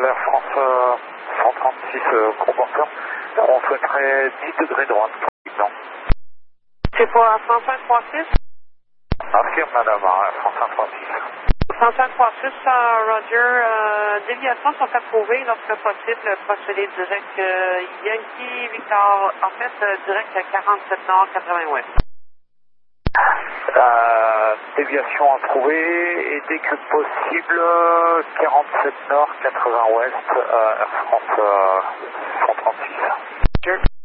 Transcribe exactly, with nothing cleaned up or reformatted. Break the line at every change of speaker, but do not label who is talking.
Air France euh, cent trente-six euh, comporteur. On souhaiterait dix degrés droite. Non.
C'est pour Air France un trois six?
Affirme madame, Air France cent trente-six.
France un trois six, uh, Roger, euh, déviations sont approuvées lorsque possible, procédé direct euh, Yankee Victor, en fait, euh, direct à quarante-sept nord quatre-vingts ouest.
Euh, déviation approuvée et dès que possible, quarante-sept nord quatre-vingts ouest, euh, Air France euh, cent trente-six.
Sure.